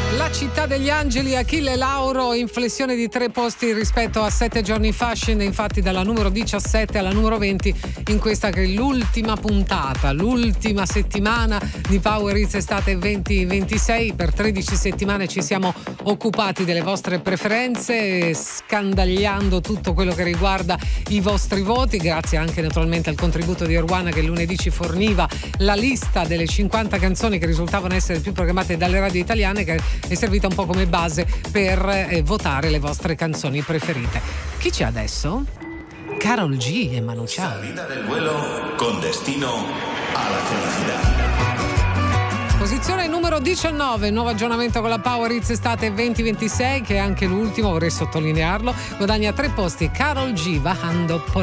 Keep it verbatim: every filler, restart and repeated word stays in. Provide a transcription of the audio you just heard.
La città degli angeli, Achille Lauro, in flessione di tre posti rispetto a sette giorni fa, scende infatti dalla numero diciassette alla numero venti in questa che è l'ultima puntata, l'ultima settimana di Power Hits Estate venti ventisei. Per tredici settimane ci siamo occupati delle vostre preferenze, scandagliando tutto quello che riguarda i vostri voti, grazie anche naturalmente al contributo di Erwana che lunedì ci forniva la lista delle cinquanta canzoni che risultavano essere più programmate dalle radio italiane, che è servita un po' come base per eh, votare le vostre canzoni preferite. Chi c'è adesso? Karol G e Manu Chao. Salida del vuelo con destino alla felicidad. Posizione numero diciannove, nuovo aggiornamento con la Power Hits Estate venti ventisei, che è anche l'ultimo, vorrei sottolinearlo. Guadagna tre posti Karol G, Bajando por